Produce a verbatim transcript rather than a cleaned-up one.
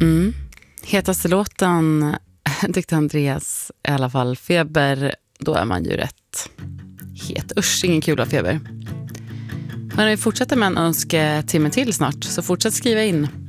Mm. Hetaste låten tyckte Andreas i alla fall. Feber, då är man ju rätt het. Usch, ingen kul av feber. Men vi fortsätter med en önsketimme till snart, så fortsätt skriva in.